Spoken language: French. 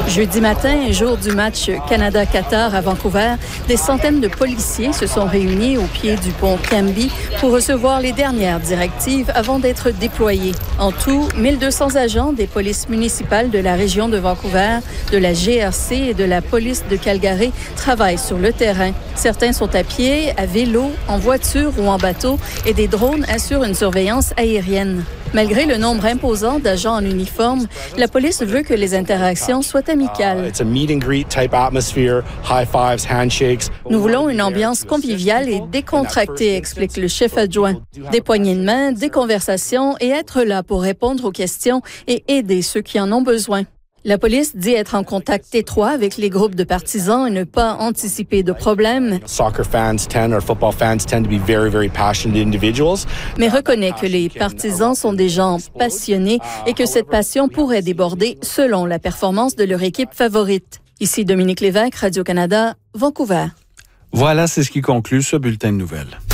Jeudi matin, jour du match Canada-Qatar à Vancouver, des centaines de policiers se sont réunis au pied du pont Cambie pour recevoir les dernières directives avant d'être déployés. En tout, 1200 agents des polices municipales de la région de Vancouver, de la GRC et de la police de Calgary travaillent sur le terrain. Certains sont à pied, à vélo, en voiture ou en bateau et des drones assurent une surveillance aérienne. Malgré le nombre imposant d'agents en uniforme, la police veut que les interactions soient amicales. Nous voulons une ambiance conviviale et décontractée, explique le chef adjoint. Des poignées de main, des conversations et être là pour répondre aux questions et aider ceux qui en ont besoin. La police dit être en contact étroit avec les groupes de partisans et ne pas anticiper de problèmes. Mais reconnaît que les partisans sont des gens passionnés et que cette passion pourrait déborder selon la performance de leur équipe favorite. Ici Dominique Lévesque, Radio-Canada, Vancouver. Voilà, c'est ce qui conclut ce bulletin de nouvelles.